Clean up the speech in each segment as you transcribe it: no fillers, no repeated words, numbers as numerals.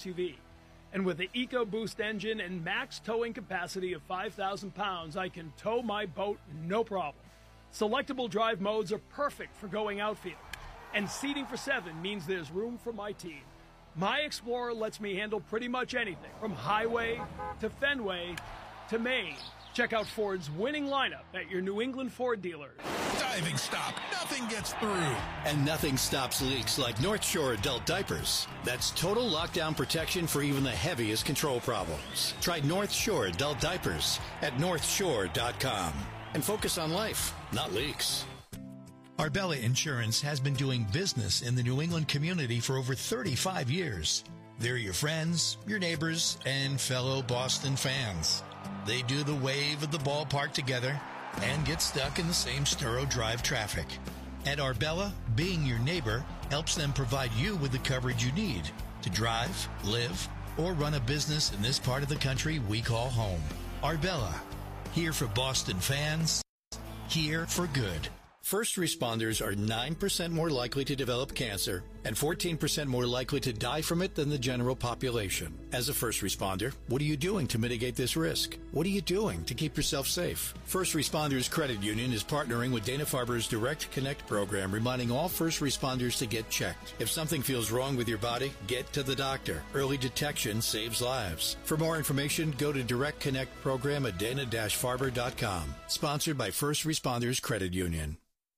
SUV. And with the EcoBoost engine and max towing capacity of 5,000 pounds, I can tow my boat no problem. Selectable drive modes are perfect for going outfield. And seating for 7 means there's room for my team. My Explorer lets me handle pretty much anything, from highway to Fenway to Maine. Check out Ford's winning lineup at your New England Ford dealers. Diving stop. Nothing gets through. And nothing stops leaks like North Shore adult diapers. That's total lockdown protection for even the heaviest control problems. Try North Shore adult diapers at northshore.com. And focus on life, not leaks. Arbella Insurance has been doing business in the New England community for over 35 years. They're your friends, your neighbors, and fellow Boston fans. They do the wave at the ballpark together and get stuck in the same Sturo Drive traffic. At Arbella, being your neighbor helps them provide you with the coverage you need to drive, live, or run a business in this part of the country we call home. Arbella, here for Boston fans, here for good. First responders are 9% more likely to develop cancer and 14% more likely to die from it than the general population. As a first responder, what are you doing to mitigate this risk? What are you doing to keep yourself safe? First Responders Credit Union is partnering with Dana-Farber's Direct Connect program, reminding all first responders to get checked. If something feels wrong with your body, get to the doctor. Early detection saves lives. For more information, go to Direct Connect program at dana-farber.com. Sponsored by First Responders Credit Union.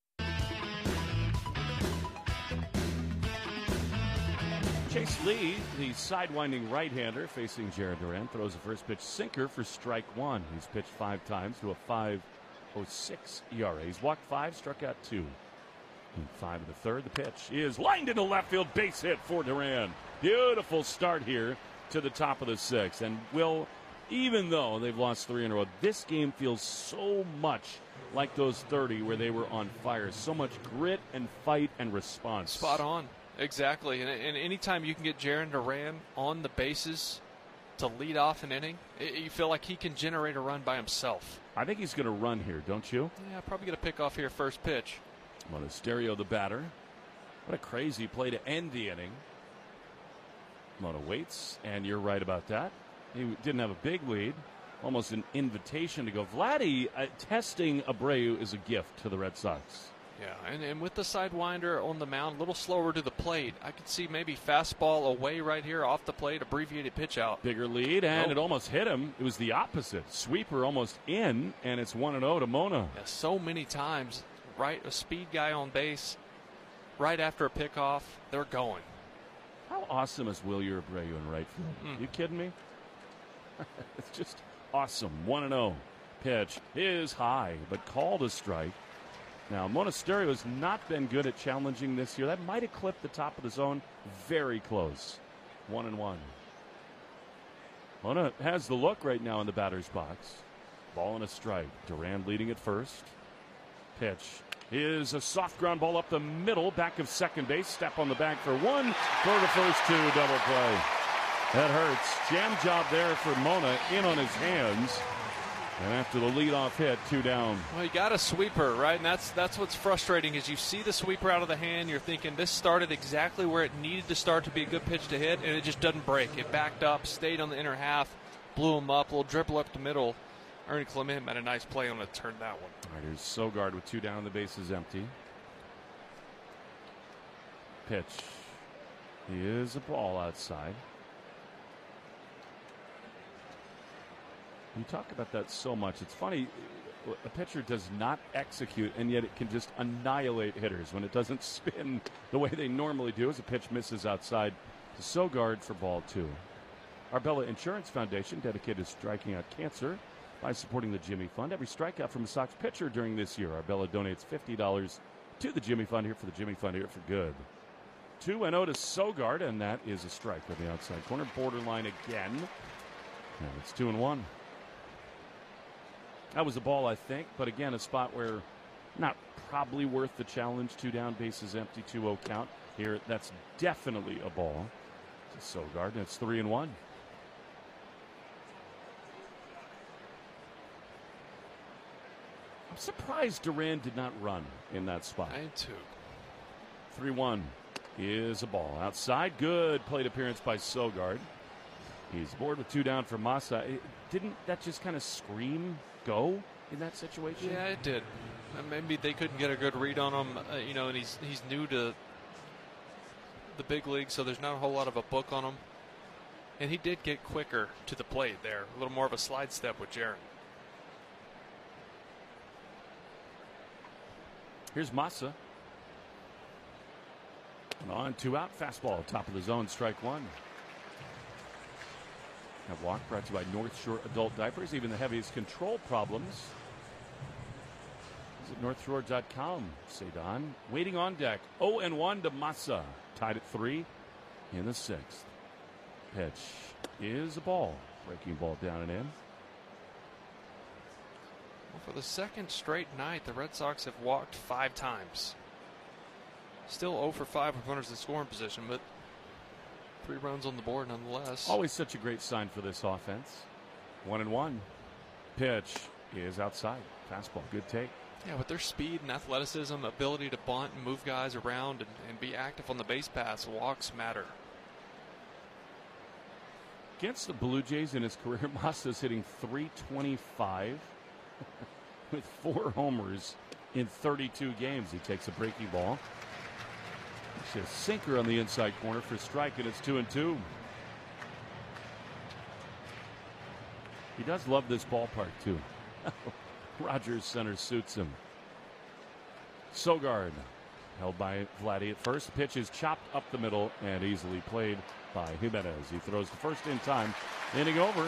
Chase Lee, the sidewinding right-hander facing Jarren Duran, throws a first pitch sinker for strike one. He's pitched 5 times to a 5.06 ERA. He's walked 5, struck out 2. In 5 of the third, the pitch is lined into left field, base hit for Duran. Beautiful start here to the top of the 6th. And Will, even though they've lost 3 in a row, this game feels so much like those 30 where they were on fire. So much grit and fight and response. Spot on. Exactly, and anytime you can get Jarren Duran on the bases to lead off an inning, you feel like he can generate a run by himself. I think he's going to run here, don't you? Yeah, probably going to pick off here first pitch. Monasterio, the batter. What a crazy play to end the inning. Mona waits, and you're right about that. He didn't have a big lead, almost an invitation to go. Vladdy testing Abreu is a gift to the Red Sox. Yeah, and with the sidewinder on the mound, a little slower to the plate, I could see maybe fastball away right here off the plate, abbreviated pitch out. Bigger lead, and it almost hit him. It was the opposite. Sweeper almost in, and it's 1-0 to Mona. Yeah, so many times, right, a speed guy on base, right after a pickoff, they're going. How awesome is Wilyer Abreu in right field? You kidding me? It's just awesome. 1-0. Pitch is high, but called a strike. Now, Monasterio has not been good at challenging this year. That might have clipped the top of the zone. Very close. 1-1. Mona has the look right now in the batter's box. Ball and a strike. Duran leading at first. Pitch is a soft ground ball up the middle, back of second base. Step on the back for 1. Throw to first 2. Double play. That hurts. Jam job there for Mona. In on his hands. And after the leadoff hit, 2 down. Well, you got a sweeper, right? And that's what's frustrating is you see the sweeper out of the hand. You're thinking this started exactly where it needed to start to be a good pitch to hit, and it just doesn't break. It backed up, stayed on the inner half, blew him up, a little dribble up the middle. Ernie Clement had a nice play on it to turn that one. All right, here's Sogard with 2 down. The base is empty. Pitch. He is a ball outside. You talk about that so much. It's funny, a pitcher does not execute, and yet it can just annihilate hitters when it doesn't spin the way they normally do as a pitch misses outside to Sogard for ball 2. Arbella Insurance Foundation dedicated to striking out cancer by supporting the Jimmy Fund. Every strikeout from a Sox pitcher during this year, Arbella donates $50 to the Jimmy Fund, here for the Jimmy Fund, here for good. 2-0 to Sogard, and that is a strike on the outside corner. Borderline again. And it's 2-1. That was a ball, I think, but again, a spot where not probably worth the challenge. 2 down, bases empty, 2-0 count. Here, that's definitely a ball to Sogard, and it's 3-1. I'm surprised Duran did not run in that spot. I too. 3-1. is a ball. Outside, good plate appearance by Sogard. He's aboard with 2 down for Massa. Didn't that just kind of scream go in that situation? Yeah, it did. Maybe they couldn't get a good read on him, and he's new to the big league, so there's not a whole lot of a book on him. And he did get quicker to the plate there, a little more of a slide step with Jaron. Here's Massa. And on 2 out, fastball, top of the zone, strike 1. That walk brought to you by North Shore Adult Diapers, even the heaviest control problems. Visit NorthShore.com. Cedon waiting on deck. 0-1 to Massa. Tied at 3 in the 6th. Pitch is a ball. Breaking ball down and in. Well, for the second straight night, the Red Sox have walked 5 times. Still 0 for 5 with runners in scoring position, but 3 runs on the board nonetheless. Always such a great sign for this offense. 1-1. Pitch is outside. Fastball. Good take. Yeah, with their speed and athleticism, ability to bunt and move guys around and be active on the base paths, walks matter. Against the Blue Jays in his career, Massa's hitting .325 with 4 homers in 32 games. He takes a breaking ball. It's a sinker on the inside corner for strike, and it's 2-2. He does love this ballpark, too. Rogers Center suits him. Sogard held by Vladdy at first. Pitch is chopped up the middle and easily played by Jimenez. He throws the first in time. Inning over.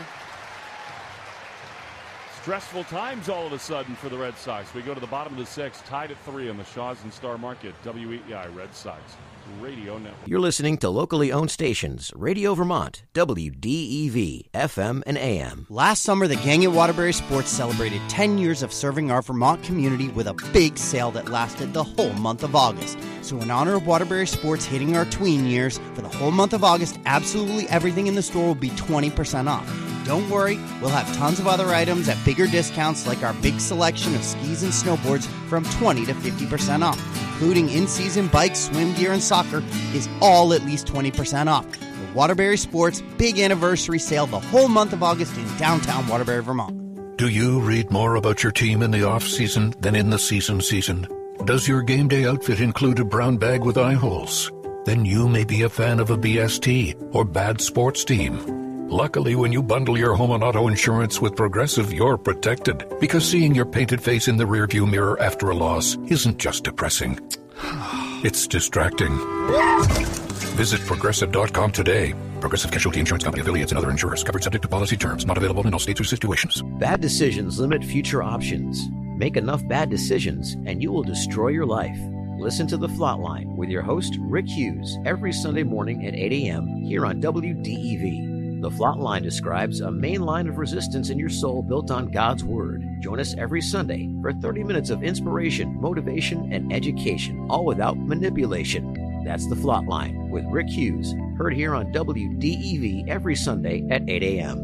Stressful times all of a sudden for the Red Sox. We go to the bottom of the 6th, tied at 3 on the Shaws and Star Market. WEEI Red Sox Radio Network. You're listening to locally owned stations, Radio Vermont, WDEV, FM and AM. Last summer, the gang at Waterbury Sports celebrated 10 years of serving our Vermont community with a big sale that lasted the whole month of August. So in honor of Waterbury Sports hitting our tween years, for the whole month of August, absolutely everything in the store will be 20% off. Don't worry, we'll have tons of other items at bigger discounts like our big selection of skis and snowboards from 20 to 50% off, including in-season bikes, swim gear, and soccer is all at least 20% off. The Waterbury Sports Big Anniversary Sale the whole month of August in downtown Waterbury, Vermont. Do you read more about your team in the off-season than in the season? Does your game day outfit include a brown bag with eye holes? Then you may be a fan of a BST or Bad Sports Team. Luckily, when you bundle your home and auto insurance with Progressive, you're protected. Because seeing your painted face in the rearview mirror after a loss isn't just depressing. It's distracting. Visit Progressive.com today. Progressive Casualty Insurance Company, affiliates, and other insurers. Covered subject to policy terms. Not available in all states or situations. Bad decisions limit future options. Make enough bad decisions, and you will destroy your life. Listen to The Flatline with your host, Rick Hughes, every Sunday morning at 8 a.m. here on WDEV. The Flatline describes a main line of resistance in your soul built on God's Word. Join us every Sunday for 30 minutes of inspiration, motivation, and education, all without manipulation. That's The Flatline with Rick Hughes, heard here on WDEV every Sunday at 8 a.m.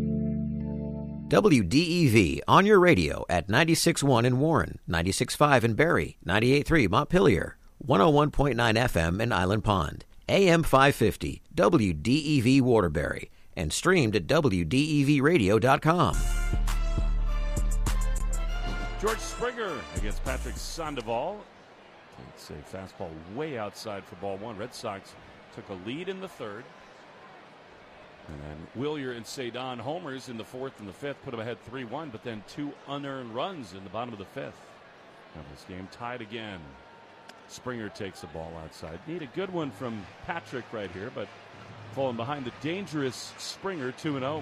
WDEV on your radio at 96.1 in Warren, 96.5 in Barrie, 98.3 Montpelier, 101.9 FM in Island Pond, AM 550, WDEV Waterbury, and streamed at WDEVradio.com. George Springer against Patrick Sandoval. It's a fastball way outside for ball 1. Red Sox took a lead in the 3rd. And then Willier and Cedon homers in the 4th and the 5th, put them ahead 3-1, but then 2 unearned runs in the bottom of the 5th. Now this game tied again. Springer takes the ball outside. Need a good one from Patrick right here, but falling behind the dangerous Springer, 2-0.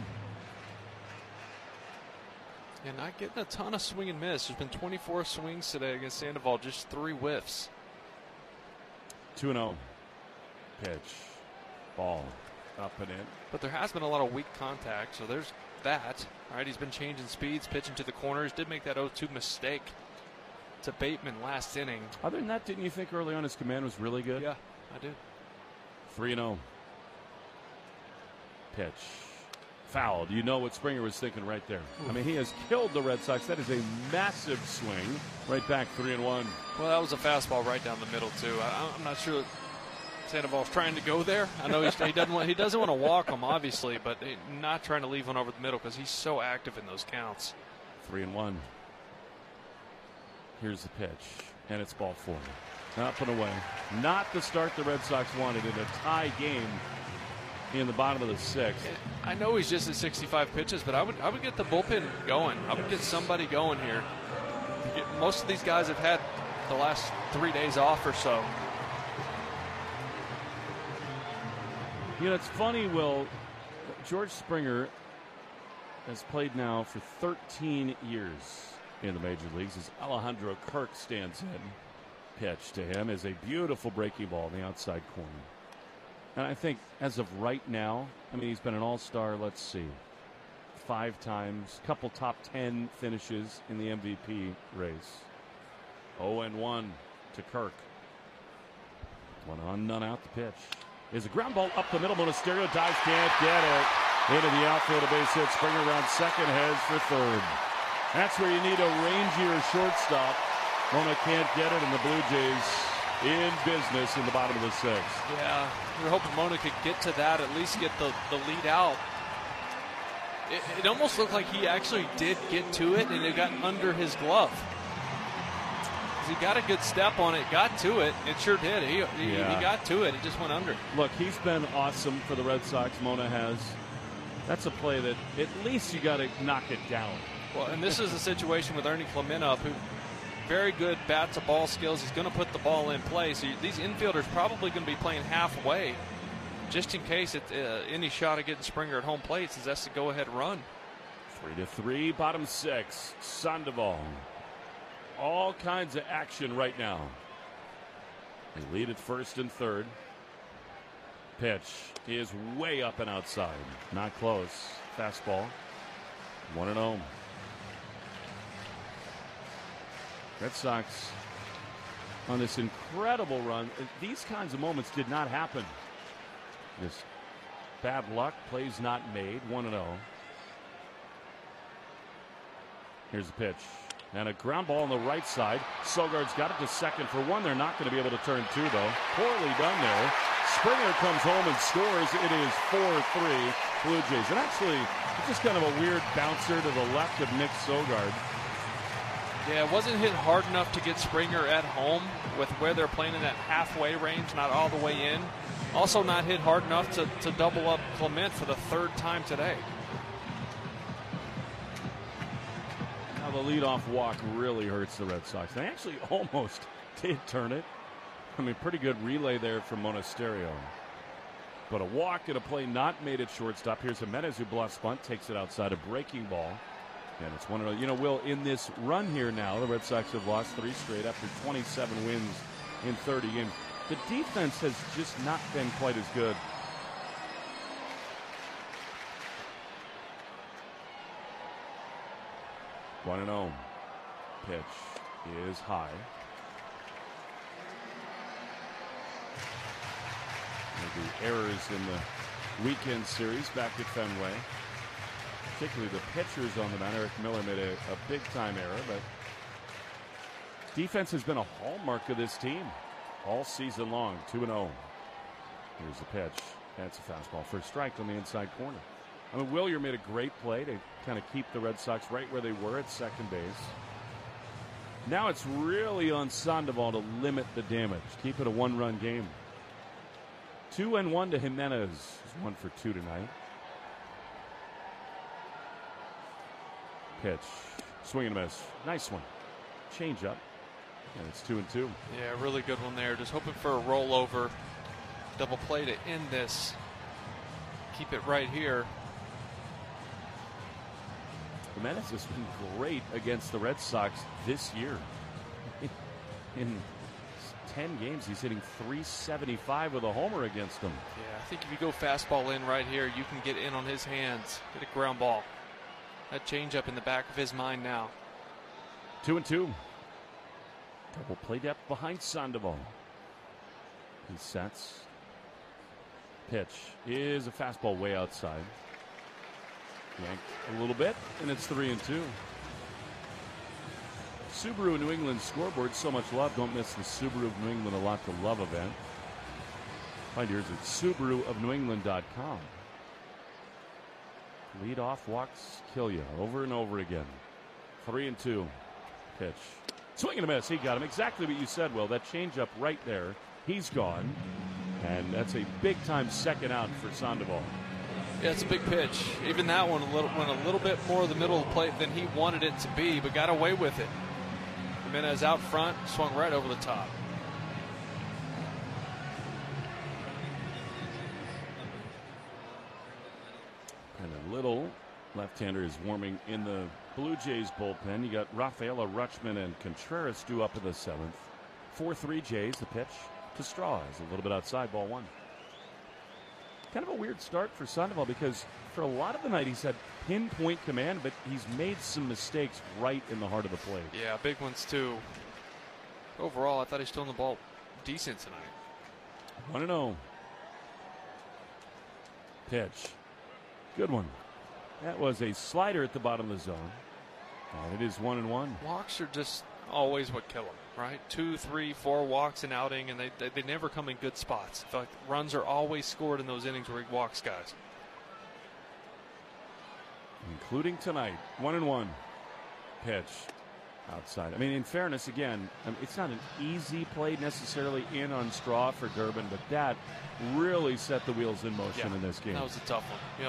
And not getting a ton of swing and miss. There's been 24 swings today against Sandoval, just 3 whiffs. 2-0. Pitch. Ball. Up and in. But there has been a lot of weak contact, so there's that. All right, he's been changing speeds, pitching to the corners. Did make that 0-2 mistake to Bateman last inning. Other than that, didn't you think early on his command was really good? Yeah, I did. 3-0. Pitch. Fouled. You know what Springer was thinking right there. I mean, he has killed the Red Sox. That is a massive swing. Right back, 3-1. Well, that was a fastball right down the middle, too. I'm not sure to Sandoval's trying to go there. I know he doesn't want to walk him, obviously, but not trying to leave one over the middle because he's so active in those counts. 3-1. Here's the pitch, and it's ball 4. Up and away. Not the start the Red Sox wanted in a tie game in the bottom of the 6th. I know he's just at 65 pitches, but I would get the bullpen going. I would get somebody going here. Most of these guys have had the last 3 days off or so. You know, it's funny, Will. George Springer has played now for 13 years in the major leagues as Alejandro Kirk stands in. Pitch to him is a beautiful breaking ball in the outside corner. And I think as of right now, I mean, he's been an all-star, let's see, 5 times, couple top 10 finishes in the MVP race. 0-1 to Kirk. 1 on, none out. The pitch is a ground ball up the middle. Monasterio dives, can't get it. Into the outfield, a base hit. Springer around second, heads for third. That's where you need a rangier shortstop. Mona can't get it, and the Blue Jays in business in the bottom of the 6th. Yeah, we were hoping Mona could get to that, at least get the lead out. It almost looked like he actually did get to it, and it got under his glove. He got a good step on it, got to it. It sure did. He got to it. It just went under. Look, he's been awesome for the Red Sox. Mona has. That's a play that at least you got to knock it down. Well, and this is a situation with Ernie Clemente, who very good bats of ball skills. He's going to put the ball in play. So these infielders probably going to be playing halfway, just in case any shot at getting Springer at home plate says that's the go-ahead run. 3-3, bottom 6. Sandoval. All kinds of action right now. They lead at first and third. Pitch is way up and outside. Not close. Fastball. 1-0. Red Sox on this incredible run. These kinds of moments did not happen. Just bad luck. Plays not made. 1-0. Here's the pitch. And a ground ball on the right side. Sogard's got it to second for 1. They're not going to be able to turn 2, though. Poorly done there. Springer comes home and scores. It is 4-3 Blue Jays. And actually, it's just kind of a weird bouncer to the left of Nick Sogard. Yeah, it wasn't hit hard enough to get Springer at home with where they're playing in that halfway range, not all the way in. Also not hit hard enough to double up Clement for the 3rd time today. Now the leadoff walk really hurts the Red Sox. They actually almost did turn it. I mean, pretty good relay there from Monasterio. But a walk and a play not made at shortstop. Here's Jimenez who bluffs bunt, takes it outside, a breaking ball. And it's 1-0. You know, Will, in this run here now, the Red Sox have lost 3 straight after 27 wins in 30 games. The defense has just not been quite as good. One and 0. Pitch is high. The errors in the weekend series back at Fenway. Particularly the pitchers on the mound. Eric Miller made a big-time error, but defense has been a hallmark of this team all season long. 2-0. Here's the pitch. That's a fastball for a strike on the inside corner. I mean, Willier made a great play to kind of keep the Red Sox right where they were at second base. Now it's really on Sandoval to limit the damage. Keep it a 1-run game. 2-1 to Jimenez. He's 1 for 2 tonight. Pitch. Swing and a miss. Nice one. Change up. And it's 2-2. Yeah, really good one there. Just hoping for a rollover. Double play to end this. Keep it right here. Jimenez has been great against the Red Sox this year. In 10 games, he's hitting .375 with a homer against them. Yeah, I think if you go fastball in right here, you can get in on his hands. Get a ground ball. That changeup in the back of his mind now. 2-2. Double play depth behind Sandoval. He sets. Pitch is a fastball way outside. Yanked a little bit, and it's 3-2. Subaru New England scoreboard, so much love. Don't miss the Subaru of New England A Lot to Love event. Find yours at SubaruofNewEngland.com. Lead-off walks kill you over and over again. 3-2. Pitch. Swing and a miss. He got him. Exactly what you said, Will. That changeup right there. He's gone. And that's a big-time second out for Sandoval. Yeah, it's a big pitch. Even that one went a little bit more the middle of the plate than he wanted it to be, but got away with it. Jimenez out front, swung right over the top. And a little left-hander is warming in the Blue Jays bullpen. You got Rafaela, Rutschman, and Contreras due up in the 7th. 4-3 Jays. The pitch to Straw is a little bit outside, ball 1. Kind of a weird start for Sandoval because for a lot of the night he's had pinpoint command, but he's made some mistakes right in the heart of the plate. Yeah, big ones too. Overall, I thought he's throwing the ball decent tonight. 1-0. Pitch. Good one. That was a slider at the bottom of the zone. And it is 1-1. Walks are just always what kill him, right? 2, 3, 4 walks an outing, and they never come in good spots. I feel like runs are always scored in those innings where he walks guys. Including tonight. 1-1. Pitch. Outside. I mean, in fairness, again, it's not an easy play necessarily in on Straw for Durbin, but that really set the wheels in motion in this game. That was a tough one. Yep.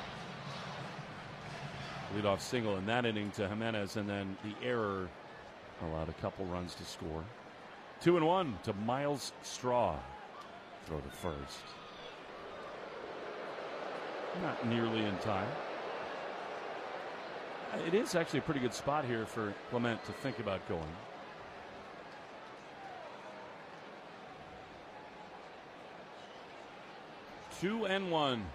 Leadoff single in that inning to Jimenez, and then the error allowed a couple runs to score. 2-1 to Miles Straw. Throw to first. Not nearly in time. It is actually a pretty good spot here for Clement to think about going. Two and one.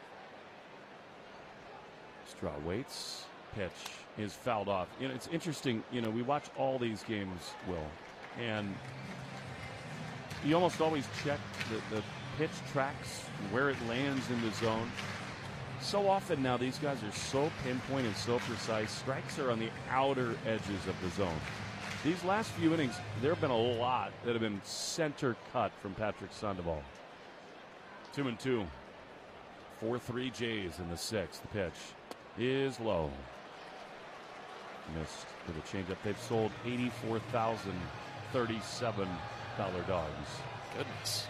Straw waits. Pitch is fouled off. You know, it's interesting. You know, we watch all these games, Will, and you almost always check the pitch tracks, where it lands in the zone. So often now these guys are so pinpoint and so precise. Strikes are on the outer edges of the zone. These last few innings, there have been a lot that have been center cut from Patrick Sandoval. 2-2. 4-3 Jays in the 6th. The pitch is low. Missed with a changeup. They've sold 84,037 dogs. Goodness.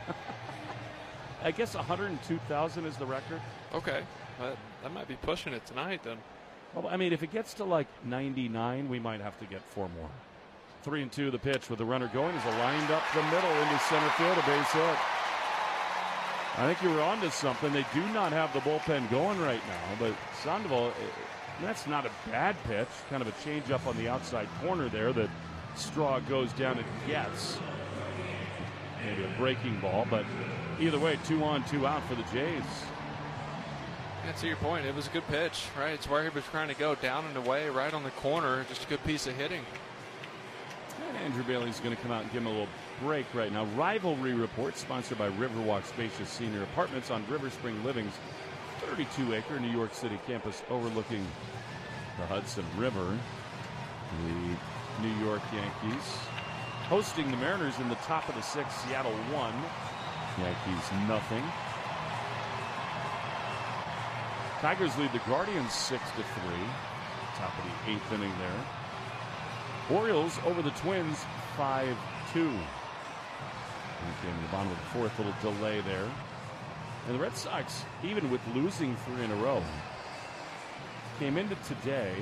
I guess 102,000 is the record. Okay. That might be pushing it tonight then. Well, I mean, if it gets to like 99, we might have to get 4 more. 3-2 the pitch with the runner going is lined up the middle into center field, a base hit. I think you were onto something. They do not have the bullpen going right now, but Sandoval, that's not a bad pitch. Kind of a change up on the outside corner there that Straw goes down and gets. Maybe a breaking ball, but either way, 2 on, 2 out for the Jays. Yeah, to your point, it was a good pitch, right? It's where he was trying to go, down and away, right on the corner. Just a good piece of hitting. And Andrew Bailey's going to come out and give him a little break right now. Rivalry Report, sponsored by Riverwalk Spacious Senior Apartments on River Spring Living's 32-acre New York City campus overlooking the Hudson River. The New York Yankees hosting the Mariners in the top of the 6th. Seattle 1. Yankees nothing. Tigers lead the Guardians 6-3. Top of the 8th inning there. Orioles over the Twins 5-2. Came in the bottom of the 4th, little delay there. And the Red Sox, even with losing 3 in a row, came into today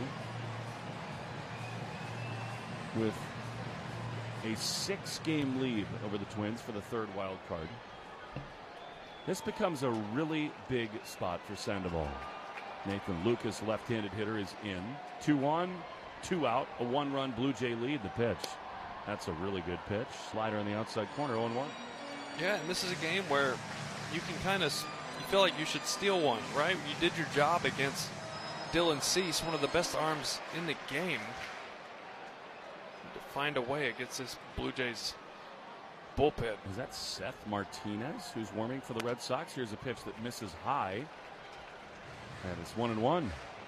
with a 6-game lead over the Twins for the 3rd wild card. This becomes a really big spot for Sandoval. Nathan Lucas, left-handed hitter, is in. 2 on, 2 out, a 1-run Blue Jay lead. The pitch. That's a really good pitch. Slider on the outside corner, 0-1. Yeah, and this is a game where you can you feel like you should steal one, right? You did your job against Dylan Cease, one of the best arms in the game. To find a way against this Blue Jays bullpen. Is that Seth Martinez who's warming for the Red Sox? Here's a pitch that misses high. And it's 1-1.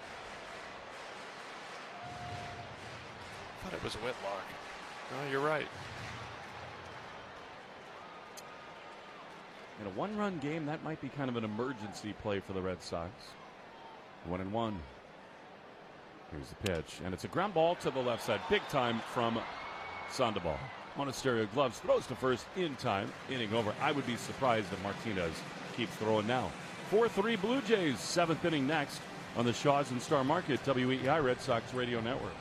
I thought it was Whitlock. No, you're right. In a one-run game, that might be kind of an emergency play for the Red Sox. 1-1. Here's the pitch, and it's a ground ball to the left side. Big time from Sandoval. Monasterio gloves, throws to first in time. Inning over. I would be surprised if Martinez keeps throwing now. 4-3 Blue Jays. 7th inning next on the Shaws and Star Market, WEEI Red Sox Radio Network.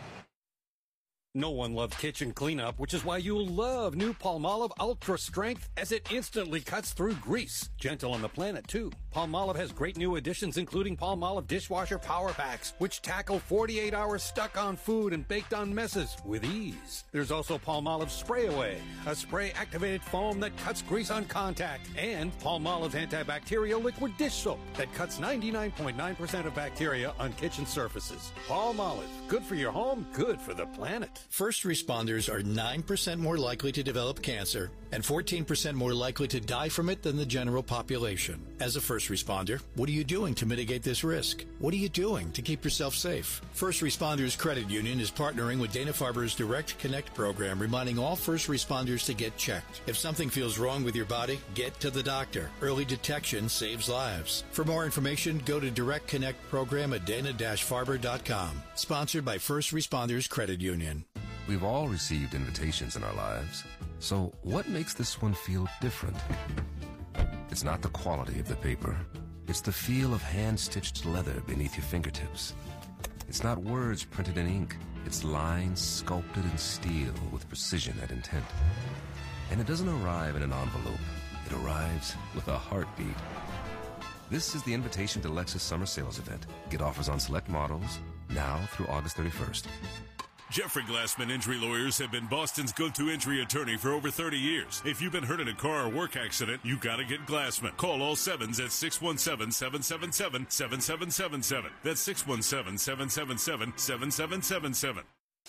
No one loves kitchen cleanup, which is why you'll love new Palmolive Ultra Strength, as it instantly cuts through grease. Gentle on the planet, too. Palmolive has great new additions, including Palmolive Dishwasher Power Packs, which tackle 48 hours stuck on food and baked on messes with ease. There's also Palmolive Spray Away, a spray-activated foam that cuts grease on contact, and Palmolive's antibacterial liquid dish soap that cuts 99.9% of bacteria on kitchen surfaces. Palmolive, good for your home, good for the planet. First responders are 9% more likely to develop cancer and 14% more likely to die from it than the general population. As a first responder, what are you doing to mitigate this risk? What are you doing to keep yourself safe? First Responders Credit Union is partnering with Dana-Farber's Direct Connect program, reminding all first responders to get checked. If something feels wrong with your body, get to the doctor. Early detection saves lives. For more information, go to Direct Connect program at dana-farber.com. Sponsored by First Responders Credit Union. We've all received invitations in our lives. So what makes this one feel different? It's not the quality of the paper. It's the feel of hand-stitched leather beneath your fingertips. It's not words printed in ink. It's lines sculpted in steel with precision and intent. And it doesn't arrive in an envelope. It arrives with a heartbeat. This is the invitation to Lexus Summer Sales Event. Get offers on select models now through August 31st. Jeffrey Glassman Injury Lawyers have been Boston's go-to injury attorney for over 30 years. If you've been hurt in a car or work accident, you gotta get Glassman. Call all sevens at 617-777-7777. That's 617-777-7777.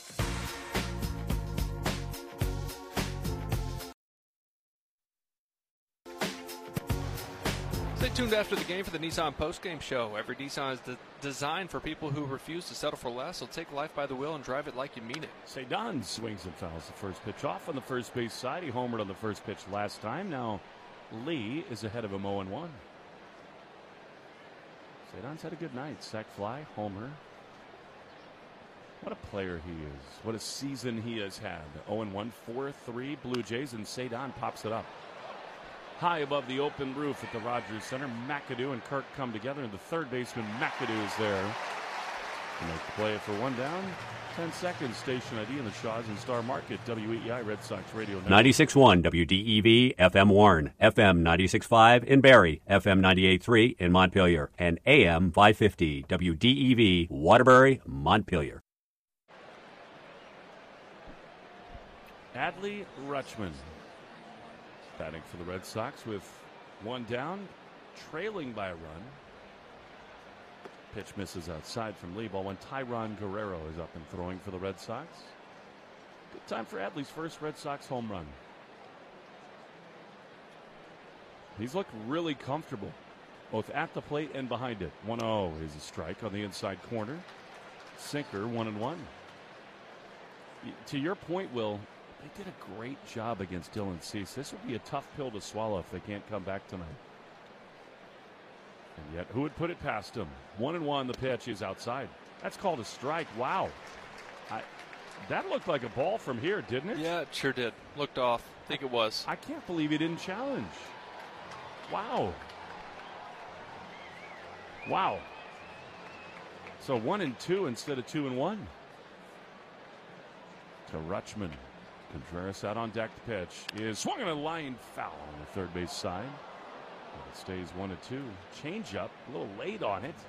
Stay tuned after the game for the Nissan postgame show. Every Nissan is designed for people who refuse to settle for less. So take life by the wheel and drive it like you mean it. Cedon swings and fouls the first pitch off on the first base side. He homered on the first pitch last time. Now Lee is ahead of him 0-1. Cedon's had a good night. Sac fly, homer. What a player he is. What a season he has had. 0-1, 4-3 Blue Jays, and Cedon pops it up. High above the open roof at the Rogers Center, McAdoo and Kirk come together, and the third baseman McAdoo is there to make the play for one down. 10 seconds, station ID in the Shaws and Star Market, WEEI Red Sox Radio Network. 96.1 WDEV, FM Warren, FM 96.5 in Barrie, FM 98.3 in Montpelier, and AM 550 WDEV, Waterbury, Montpelier. Adley Rutschman batting for the Red Sox with one down, trailing by a run. Pitch misses outside from Lee. Ball one. Tyron Guerrero is up and throwing for the Red Sox. Good time for Adley's first Red Sox home run. He's looked really comfortable, both at the plate and behind it. 1-0 is a strike on the inside corner. Sinker, 1-1. To your point, Will, they did a great job against Dylan Cease. This would be a tough pill to swallow if they can't come back tonight. And yet, who would put it past him? 1-1, the pitch is outside. That's called a strike. Wow. That looked like a ball from here, didn't it? Yeah, it sure did. Looked off. I think it was. I can't believe he didn't challenge. Wow. Wow. So 1-2 instead of 2-1. To Rutschman. Contreras out on deck. The pitch is swung on a line foul on the third base side. And it stays 1-2. Change up, a little late on it.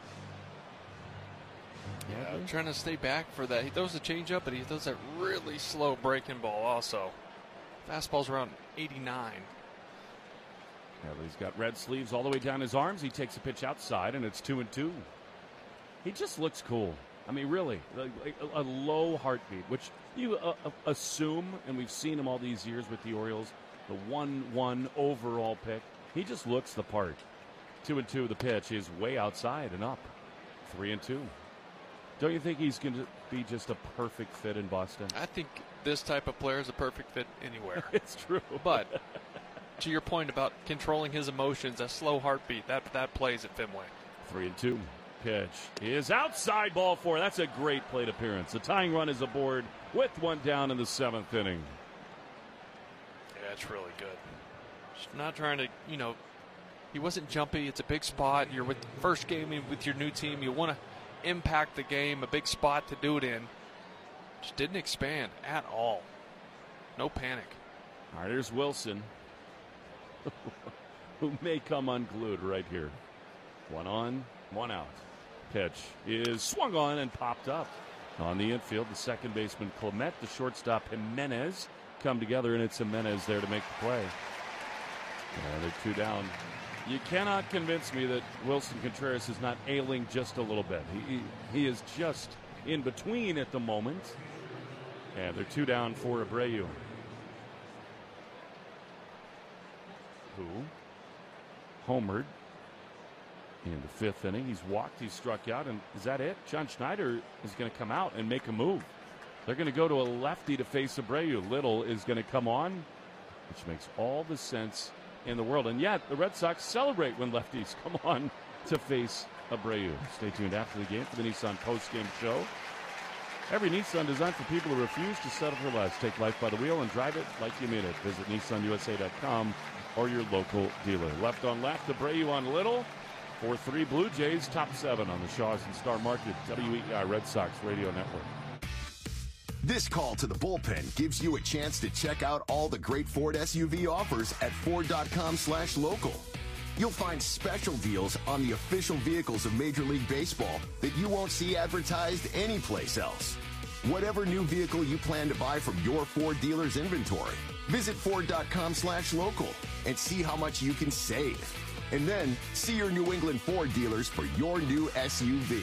Yeah, trying to stay back for that. He throws the change up, but he throws that really slow breaking ball also. Fastball's around 89. Yeah, he's got red sleeves all the way down his arms. He takes a pitch outside, and it's 2-2. He just looks cool. I mean, really, a low heartbeat, which you assume, and we've seen him all these years with the Orioles, the 1-1 overall pick. He just looks the part. 2-2, the pitch is way outside and up. 3-2. Don't you think he's going to be just a perfect fit in Boston? I think this type of player is a perfect fit anywhere. It's true. But to your point about controlling his emotions, a slow heartbeat, that plays at Fenway. 3-2. Pitch is outside, ball 4. That's a great plate appearance. The tying run is aboard with one down in the 7th inning. Yeah, it's really good. Just not trying to, he wasn't jumpy. It's a big spot. You're with first game with your new team. You want to impact the game, a big spot to do it in. Just didn't expand at all. No panic. All right, here's Wilson, who may come unglued right here. 1 on, 1 out. Pitch is swung on and popped up. On the infield, the second baseman Clement, the shortstop Jimenez come together, and it's Jimenez there to make the play. They're 2 down. You cannot convince me that Wilson Contreras is not ailing just a little bit. He is just in between at the moment. And they're 2 down for Abreu. Who homered in the 5th inning. He's walked, he's struck out, and is that it? John Schneider is going to come out and make a move. They're going to go to a lefty to face Abreu. Little is going to come on, which makes all the sense in the world. And yet, the Red Sox celebrate when lefties come on to face Abreu. Stay tuned after the game for the Nissan post-game show. Every Nissan designed for people who refuse to settle for less. Take life by the wheel and drive it like you mean it. Visit NissanUSA.com or your local dealer. Left on left, Abreu on Little. 4-3 Blue Jays, top 7 on the Shaws and Star Market, WEI Red Sox Radio Network. This call to the bullpen gives you a chance to check out all the great Ford SUV offers at Ford.com/local. You'll find special deals on the official vehicles of Major League Baseball that you won't see advertised anyplace else. Whatever new vehicle you plan to buy from your Ford dealer's inventory, visit Ford.com/local and see how much you can save. And then see your New England Ford dealers for your new SUV.